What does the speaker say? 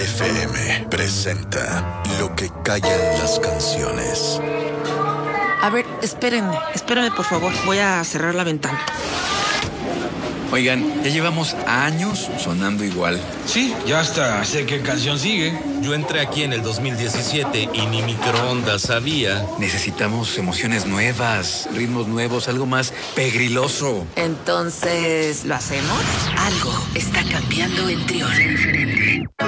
FM presenta Lo que callan las canciones. A ver, espérenme por favor. Voy a cerrar la ventana. Oigan, ya llevamos años sonando igual. Sí, ya hasta sé qué canción sigue. Yo entré aquí en el 2017 y ni microondas sabía. Necesitamos emociones nuevas, ritmos nuevos, algo más pegriloso. Entonces, ¿lo hacemos? Algo está cambiando en Trión.